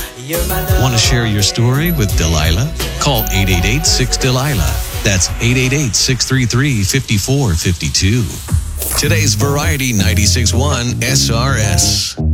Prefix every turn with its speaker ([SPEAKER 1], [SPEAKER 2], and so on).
[SPEAKER 1] Want to share your story with Delilah? Call 888-6-DELILAH. That's 888-633-5452. Today's Variety 96.1 SRS.